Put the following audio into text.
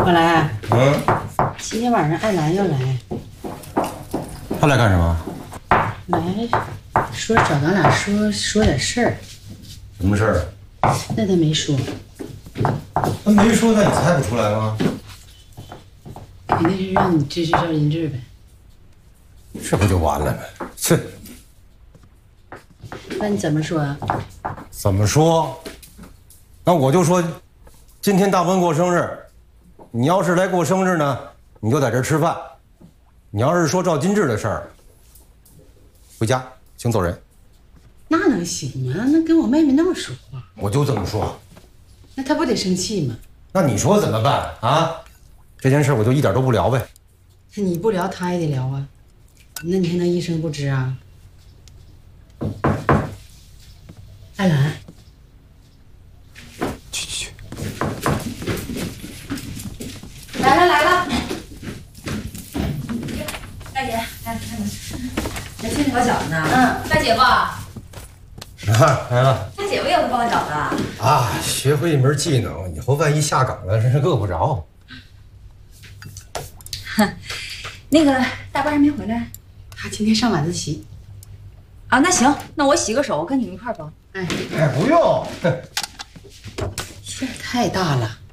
老来， 今天晚上艾兰要来， 他来干什么？ 来说找咱俩说点事儿。 什么事儿啊？ 那他没说。 他没说，那你猜不出来吗？ 肯定是让你支持赵林志呗。 这不就完了吗？切！ 那你怎么说啊？ 怎么说？那我就说，今天大文过生日，你要是来过生日呢，你就在这儿吃饭；你要是说赵金志的事儿，回家请走人。 那能行吗？那跟我妹妹那么说话， 我就这么说。 那她不得生气吗？ 那你说怎么办啊？这件事我就一点都不聊呗。 你不聊，她也得聊啊。那你还能一声不吱啊？艾兰， 去， 来了！大姐，来， 来进来包饺子呢。大姐夫， 来了。 大姐夫也会包饺子啊，学会一门技能，以后万一下岗了，真是够不着。 那个大班还没回来她今天上晚自习。 啊？那行，那我洗个手，我跟你们一块儿包。 哎， 不用。 馅儿太大了。